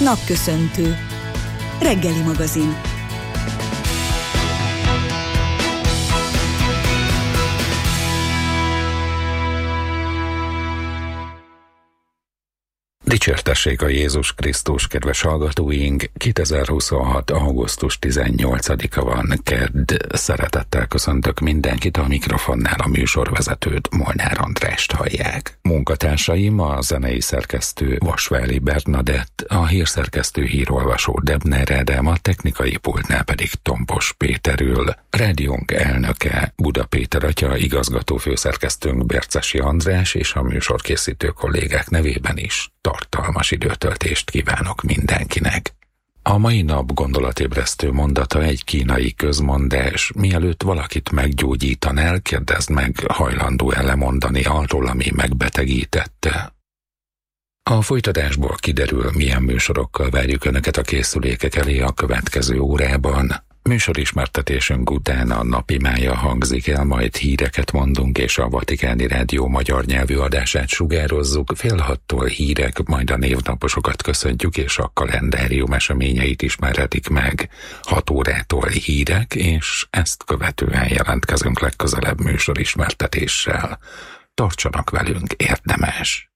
Napköszöntő. Reggeli magazin. Dicsértessék a Jézus Krisztus, kedves hallgatóink! 2026. augusztus 18-a van, kedd. Szeretettel köszöntök mindenkit, a mikrofonnál a műsorvezetőt, Molnár Andrást hallják. Munkatársaim a zenei szerkesztő Vasváli Bernadett, a hírszerkesztő hírolvasó Debner Ádám, a technikai pultnál pedig Tompos Péter ül. Rádiónk elnöke Buda Péter atya, igazgató főszerkesztőnk Bércesi András, és a műsorkészítő kollégák nevében is tartalmas időtöltést kívánok mindenkinek. A mai nap gondolatébresztő mondata egy kínai közmondás: mielőtt valakit meggyógyítanál, kérdezd meg, hajlandó-e lemondani arról, ami megbetegítette. A folytatásból kiderül, milyen műsorokkal várjuk Önöket a készülékek elé a következő órában. Műsorismertetésünk után a napi mája hangzik el, majd híreket mondunk, és a Vatikáni Rádió magyar nyelvű adását sugározzuk. 5:30 hírek, majd a névnaposokat köszöntjük, és a kalendárium eseményeit ismerhetik meg. 6 órától hírek, és ezt követően jelentkezünk legközelebb műsorismertetéssel. Tartsanak velünk, érdemes!